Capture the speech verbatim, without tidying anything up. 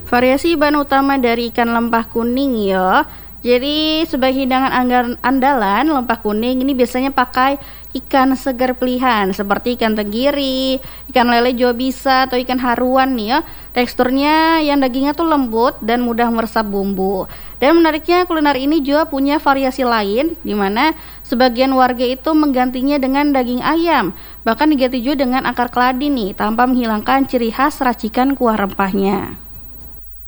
Variasi bahan utama dari ikan lempah kuning ya. Jadi sebagai hidangan anggar- andalan lempah kuning ini biasanya pakai ikan segar pilihan seperti ikan tenggiri, ikan lele juga bisa atau ikan haruan nih ya. Teksturnya yang dagingnya tuh lembut dan mudah meresap bumbu. Dan menariknya kuliner ini juga punya variasi lain di mana sebagian warga itu menggantinya dengan daging ayam, bahkan diganti juga dengan akar keladi nih tanpa menghilangkan ciri khas racikan kuah rempahnya.